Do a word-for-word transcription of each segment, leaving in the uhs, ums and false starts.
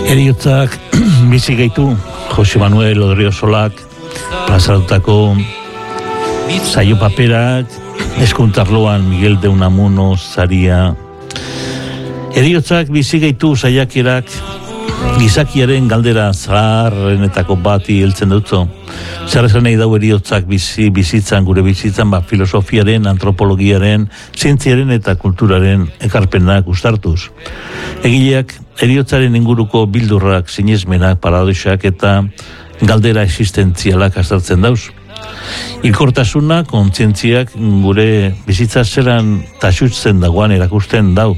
Heriotzak bizi gaitu Jose Manuel Odriosolak plazaratutako saio paperak, eskuntarloan Miguel de Unamuno saria. Heriotzak bizi gaitu saiakerak gizakiaren galdera zaharrenetako bati heltzen dutzo. Zer esan nahi dau heriotzak bizi, bizitzan, gure bizitzan, ba, filosofiaren, antropologiaren, zientziaren eta kulturaren ekarpenak ustartuz. Egileak heriotzaren inguruko bildurrak, sinesmenak, paradoxak eta galdera existentzialak aztertzen dauz. Hilkortasuna, kontzientziak gure bizitza zeran taxutzen dagoan erakusten dau.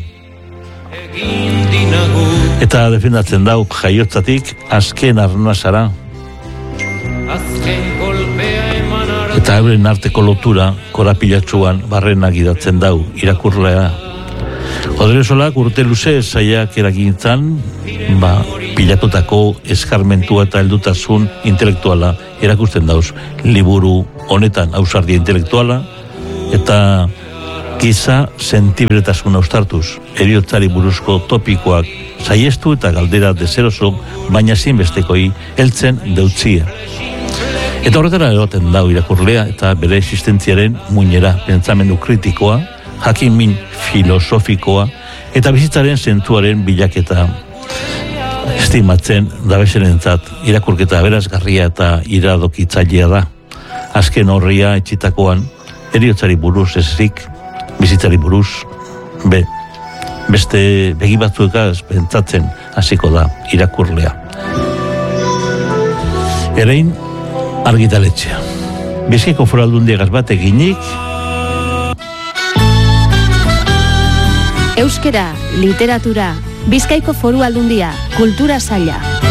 Eta defendatzen dau jaiotzatik azken arnazara. Eta euren arteko lotura korapilatsuan barrena gidatzen dau irakurlea. Odriosolak urte luze zaiak eragintzan, ba, pilatutako eskarmentua eta heldutasun intelektuala erakusten dauz. Liburu honetan ausardia intelektuala eta giza sentiberetasuna ustartuz. Heriotzari buruzko topikoak saiestu eta galdera dezeroso, baina zinbestekoi heltzen deutzia. Eta horretara egoten dau irakurlea eta bere existentziaren muinera, pentsamendu kritikoa, jakin min filosofikoa eta bizitzaren zentuaren bilaketa estimatzen dabeserentzat irakurketa berazgarria eta iradokitzailea da. Azken horria etxitakoan heriotzari buruz ezik, bizitzari buruz be, beste begi batzuekaz pentsatzen hasiko da irakurlea. Erein argitaletxea. Bizkaiko Foru Aldundiagaz bat eginik. Euskera, literatura, Bizkaiko Foru Aldundia, kultura saila.